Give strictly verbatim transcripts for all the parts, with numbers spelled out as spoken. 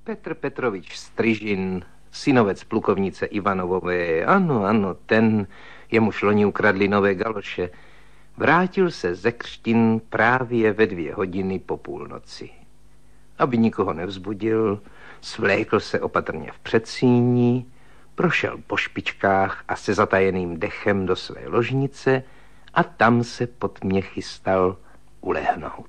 Petr Petrovič Stryžin, synovec plukovnice Ivanovové, ano, ano, ten, jemuž loni ukradli nové galoše, vrátil se ze křtin právě ve dvě hodiny po půlnoci. Aby nikoho nevzbudil, svlékl se opatrně v předsíni, prošel po špičkách a se zatajeným dechem do své ložnice a tam se pod mě chystal ulehnout.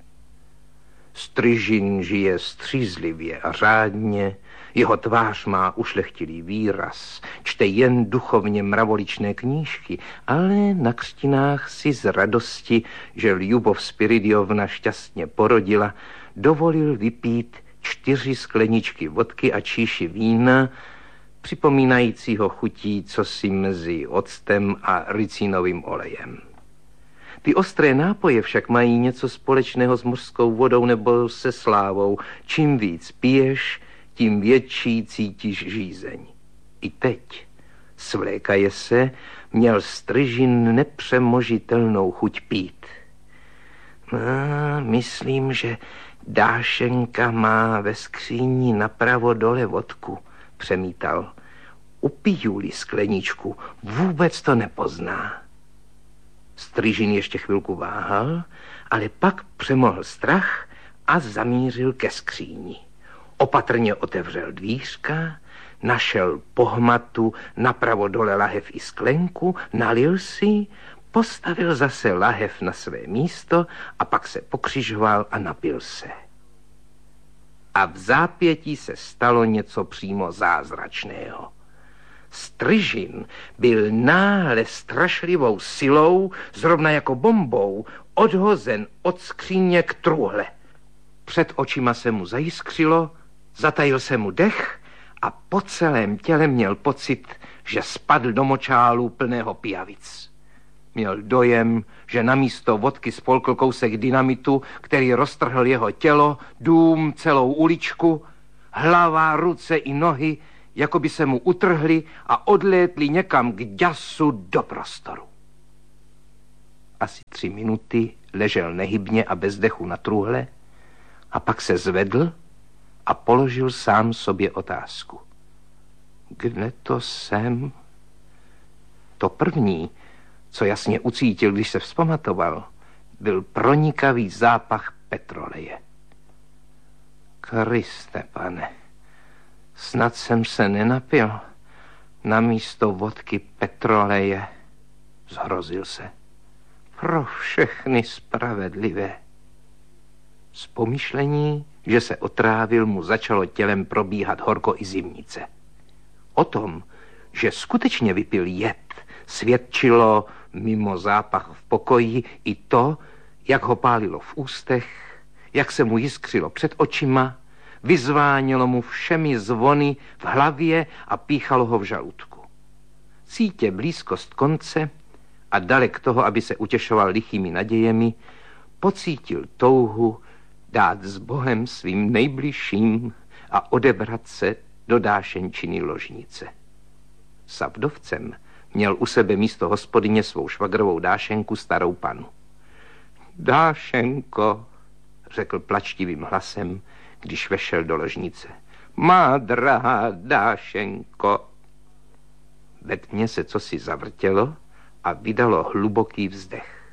Stryžin žije střízlivě a řádně, jeho tvář má ušlechtilý výraz, čte jen duchovně mravoličné knížky, ale na křtinách si z radosti, že Ljubov Spiridiovna šťastně porodila, dovolil vypít čtyři skleničky vodky a číši vína, připomínajícího chutí cosi mezi octem a ricinovým olejem. Ty ostré nápoje však mají něco společného s mořskou vodou nebo se slávou. Čím víc piješ, tím větší cítíš žízeň. I teď, svlékaje se, měl Stryžin nepřemožitelnou chuť pít. No, myslím, že Dášenka má ve skříni napravo dole vodku, přemítal. Upiju-li skleničku, vůbec to nepozná. Stryžin ještě chvilku váhal, ale pak přemohl strach a zamířil ke skříni. Opatrně otevřel dvířka, našel pohmatu, napravo dole lahev i sklenku, nalil si, postavil zase lahev na své místo a pak se pokřižoval a napil se. A v zápětí se stalo něco přímo zázračného. Stryžin byl náhle strašlivou silou, zrovna jako bombou, odhozen od skříně k truhle. Před očima se mu zajiskřilo, zatajil se mu dech a po celém těle měl pocit, že spadl do močálu plného pijavic. Měl dojem, že namísto vodky spolkl kousek dynamitu, který roztrhl jeho tělo, dům, celou uličku, hlava, ruce i nohy, jako by se mu utrhli a odlétli někam k děsu do prostoru. Asi tři minuty ležel nehybně a bez dechu na truhle a pak se zvedl a položil sám sobě otázku. Kde to jsem? To první, co jasně ucítil, když se vzpamatoval, byl pronikavý zápach petroleje. Kriste, pane, snad jsem se nenapil. Namísto vodky petroleje, zhrozil se. Pro všechny spravedlivé. Z pomyšlení, že se otrávil, mu začalo tělem probíhat horko i zimnice. O tom, že skutečně vypil jed, svědčilo mimo zápach v pokoji i to, jak ho pálilo v ústech, jak se mu jiskřilo před očima, vyzvánělo mu všemi zvony v hlavě a píchalo ho v žaludku. Cítě blízkost konce a dalek toho, aby se utěšoval lichými nadějemi, pocítil touhu dát s Bohem svým nejbližším a odebrat se do Dášenčiny ložnice. Za vdovcem měl u sebe místo hospodyně svou švagrovou Dášenku, starou panu. Dášenko, řekl plačtivým hlasem, když vešel do ložnice. Má drahá Dášenko. Ve tmě se cosi zavrtělo a vydalo hluboký vzdech.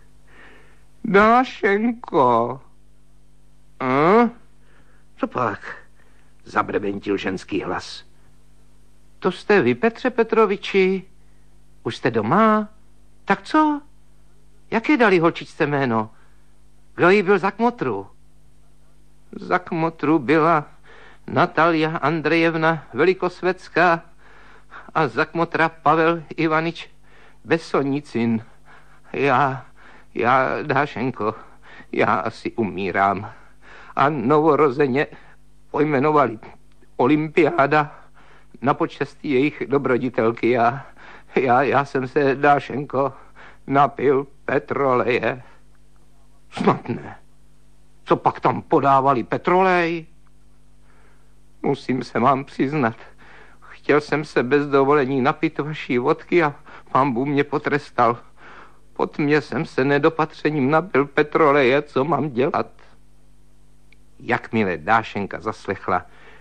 Dášenko. A? Co pak? Zabrebentil ženský hlas. To jste vy, Petře Petroviči? Už jste doma? Tak co? Jaké dali holčičce jméno? Kdo jí byl za kmotru? Za kmotru byla Natalia Andrejevna Velikosvětská a za kmotra Pavel Ivanič Besonicin. Já, já, Dášenko, já asi umírám. A novorozeně pojmenovali Olympiáda na počest jejich dobroditelky. Já, já, já jsem se, Dášenko, napil petroleje. Snad ne. Co pak tam podávali petrolej? Musím se vám přiznat. Chtěl jsem se bez dovolení napít vaší vodky a pán Bůh mě potrestal. Po tmě jsem se nedopatřením napil petroleje, co mám dělat? Jakmile Dášenka zaslechla,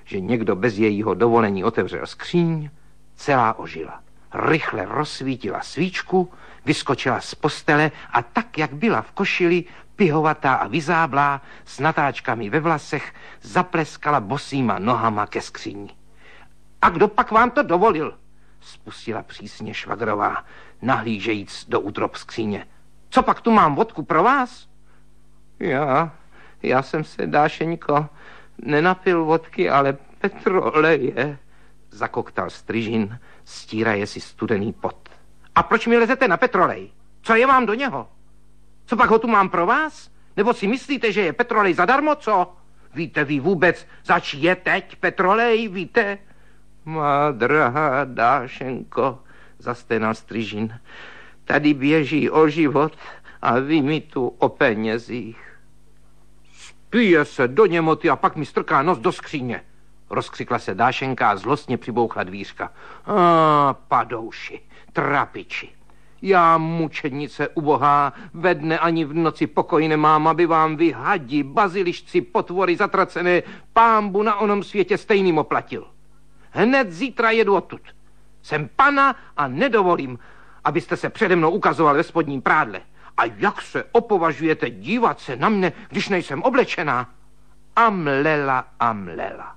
že někdo bez jejího dovolení otevřel skříň, celá ožila. Rychle rozsvítila svíčku, vyskočila z postele a tak, jak byla v košili, pihovatá a vyzáblá, s natáčkami ve vlasech, zapleskala bosýma nohama ke skříni. A kdo pak vám to dovolil? Spustila přísně švagrová, nahlížejíc do útrop skříně. Co pak tu mám vodku pro vás? Já, já jsem se, Dášeňko, nenapil vodky, ale petroleje, zakoktal Stryžin, stíraje si studený pot. A proč mi lezete na petrolej? Co je vám do něho? Co pak ho tu mám pro vás? Nebo si myslíte, že je petrolej zadarmo, co? Víte vy vůbec, zač je teď petrolej, víte? Má drahá Dášenko, zasténal Stryžin, tady běží o život a vy mi tu o penězích. Spije se do němoty a pak mi strká nos do skříně, rozkřikla se Dášenka a zlostně přibouchla dvířka. A padouši, trapiči. Já, mučednice ubohá, ve dne ani v noci pokoj nemám, aby vám vy hadi, bazilišci, potvory zatracené, pámbu na onom světě stejným oplatil. Hned zítra jedu odtud. Jsem pana a nedovolím, abyste se přede mnou ukazoval ve spodním prádle. A jak se opovažujete dívat se na mne, když nejsem oblečená? A mlela, a mlela.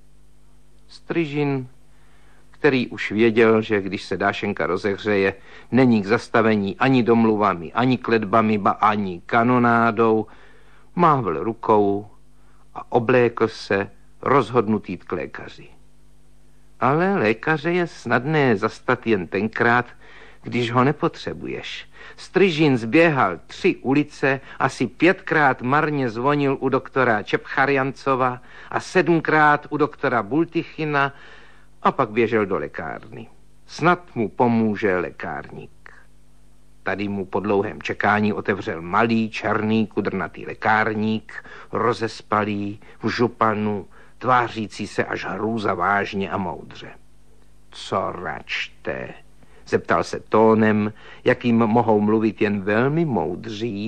Stryžin, který už věděl, že když se Dášenka rozehřeje, není k zastavení ani domluvami, ani kletbami, ba ani kanonádou, mávl rukou a oblékl se rozhodnutý jít k lékaři. Ale lékaře je snadné zastat jen tenkrát, když ho nepotřebuješ. Stryžin zběhal tři ulice, asi pětkrát marně zvonil u doktora Čepcharjancova a sedmkrát u doktora Bultichina a pak běžel do lékárny. Snad mu pomůže lékárník. Tady mu po dlouhém čekání otevřel malý, černý, kudrnatý lékárník, rozespalý, v županu, tvářící se až hrůza vážně a moudře. Co račte? Zeptal se tónem, jakým mohou mluvit jen velmi moudří